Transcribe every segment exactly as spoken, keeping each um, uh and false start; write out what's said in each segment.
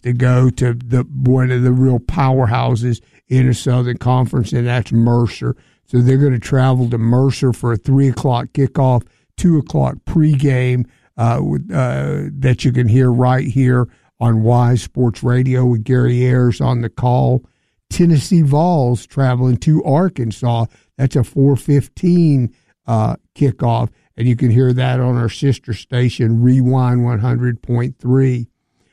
to go to the one of the real powerhouses in the Southern Conference, and that's Mercer. So they're going to travel to Mercer for a three o'clock kickoff, two o'clock pregame uh, uh, that you can hear right here on Wise Sports Radio with Gary Ayers on the call. Tennessee Vols traveling to Arkansas. That's a four fifteen uh, kickoff, and you can hear that on our sister station, Rewind one hundred point three.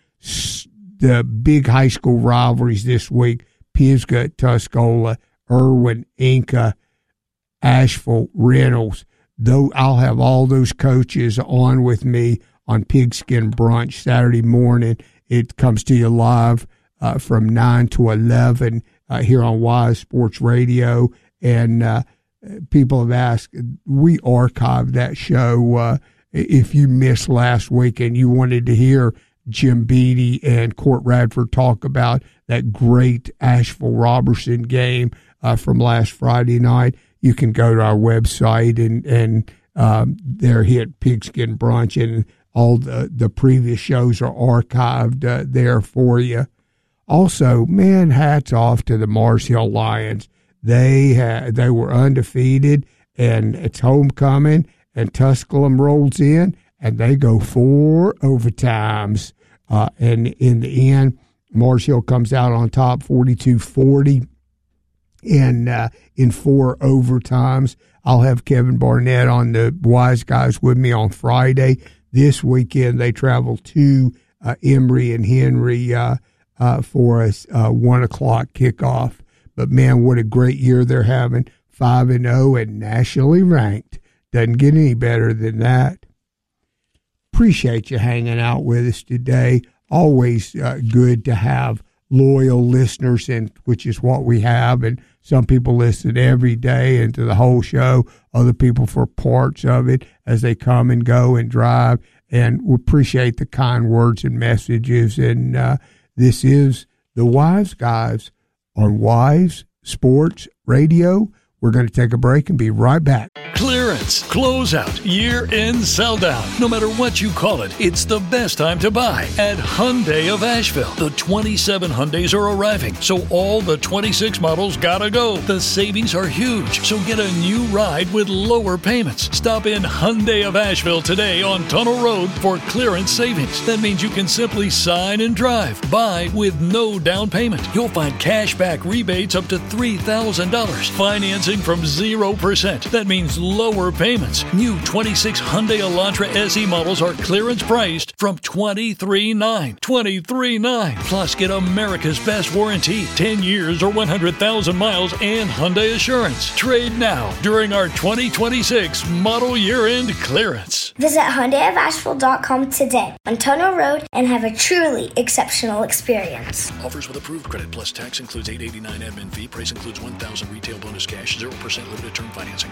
The big high school rivalries this week, Pisgah at Tuscola, Irwin, Inca, Asheville, Reynolds. Though I'll have all those coaches on with me on Pigskin Brunch Saturday morning. It comes to you live uh, from nine to eleven uh, here on Wise Sports Radio. And uh, people have asked, we archived that show. Uh, if you missed last week and you wanted to hear Jim Beattie and Court Radford talk about that great Asheville-Robertson game uh, from last Friday night, you can go to our website and, and um, there hit Pigskin Brunch, and all the, the previous shows are archived uh, there for you. Also, man, hats off to the Mars Hill Lions. They ha- they were undefeated, and it's homecoming, and Tusculum rolls in, and they go four overtimes. Uh, and in the end, Mars Hill comes out on top forty-two forty in, uh, in four overtimes. I'll have Kevin Barnett on the Wise Guys with me on Friday. This weekend, they travel to uh, Emory and Henry uh, uh, for a uh, one o'clock kickoff. But, man, what a great year they're having. five and oh and nationally ranked. Doesn't get any better than that. Appreciate you hanging out with us today. Always uh, good to have loyal listeners, and which is what we have. And some people listen every day and to the whole show. Other people for parts of it as they come and go and drive. And we appreciate the kind words and messages. And uh, this is the Wise Guys on Wise Sports Radio. We're going to take a break and be right back. Clearance, closeout, year-end sell-down. No matter what you call it, it's the best time to buy at Hyundai of Asheville. The twenty-seven Hyundais are arriving, so all the twenty-six models gotta go. The savings are huge, so get a new ride with lower payments. Stop in Hyundai of Asheville today on Tunnel Road for clearance savings. That means you can simply sign and drive. Buy with no down payment. You'll find cash back rebates up to three thousand dollars. Financing from zero percent. That means lower payments. New twenty-six Hyundai Elantra S E models are clearance priced from twenty-three nine dollars. twenty-three nine dollars. Plus, get America's best warranty, ten years or one hundred thousand miles, and Hyundai Assurance. Trade now during our twenty twenty-six model year-end clearance. Visit Hyundai of Asheville dot com today on Tunnel Road and have a truly exceptional experience. Offers with approved credit plus tax includes eight eighty-nine admin fee. Price includes one thousand retail bonus cash, zero percent limited term financing.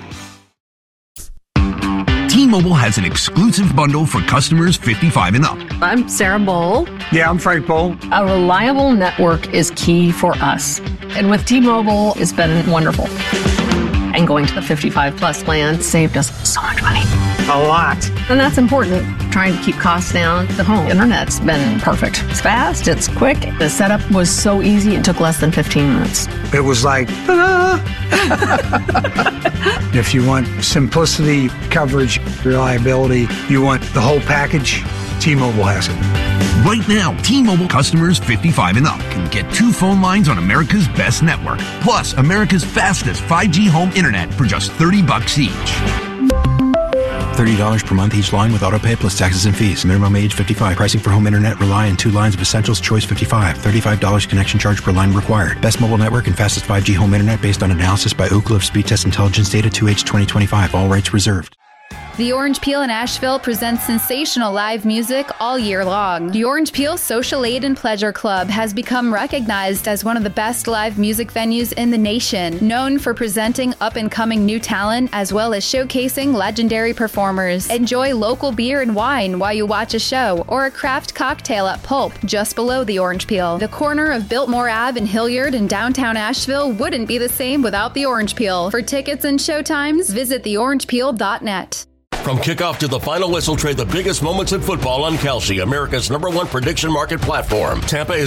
T-Mobile has an exclusive bundle for customers fifty-five and up. I'm Sarah Bowl. Yeah, I'm Frank Bowl. A reliable network is key for us. And with T-Mobile, it's been wonderful. And going to the fifty-five plus plan saved us so much money. A lot. And that's important. Trying to keep costs down. The home internet's been perfect. It's fast, it's quick. The setup was so easy, it took less than fifteen minutes. It was like, ah. If you want simplicity, coverage, reliability, you want the whole package, T-Mobile has it. Right now, T-Mobile customers fifty-five and up can get two phone lines on America's best network, plus America's fastest five G home internet for just thirty bucks each. thirty dollars per month each line with autopay plus taxes and fees. Minimum age fifty-five. Pricing for home internet rely on two lines of Essentials Choice fifty-five. thirty-five dollars connection charge per line required. Best mobile network and fastest five G home internet based on analysis by Ookla of Speed Test Intelligence Data two H twenty twenty-five. All rights reserved. The Orange Peel in Asheville presents sensational live music all year long. The Orange Peel Social Aid and Pleasure Club has become recognized as one of the best live music venues in the nation, known for presenting up-and-coming new talent as well as showcasing legendary performers. Enjoy local beer and wine while you watch a show or a craft cocktail at Pulp just below the Orange Peel. The corner of Biltmore Avenue in Hilliard in downtown Asheville wouldn't be the same without the Orange Peel. For tickets and showtimes, visit the orange peel dot net. From kickoff to the final whistle, trade the biggest moments in football on Kelsey, America's number one prediction market platform. Tampa is